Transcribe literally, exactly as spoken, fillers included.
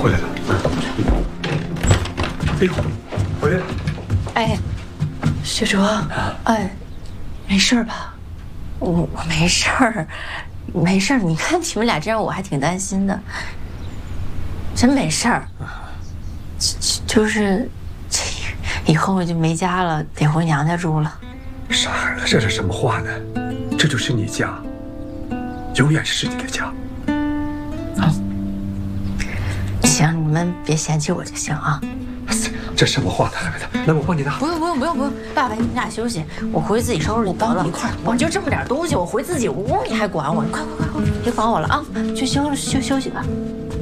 回来了。哎呦，回来了。 哎，雪卓，哎，没事吧？我我没事儿，没事儿。你看你们俩这样，我还挺担心的。真没事儿，就就是这以后我就没家了，得回娘家住了。 傻孩子，这是什么话呢？这就是你家，永远是你的家。 嗯，行，你们别嫌弃我就行啊。 这什么话谈来的？来，我帮你拿。 不用不用不用不用，爸爸你们俩休息，我回去自己收拾就得了。 一块， 我就这么点东西，我回自己屋，你还管我？快快快快，别管我了啊，去休休休息吧。